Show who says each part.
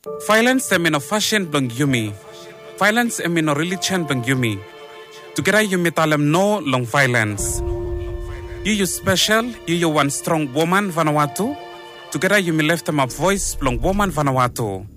Speaker 1: Violence emino fashion blang yumi. Violence emino religion blang yumi. Together yumi talem no long violence. You special, you one strong woman Vanuatu. Together yumi left them a voice blang woman Vanuatu.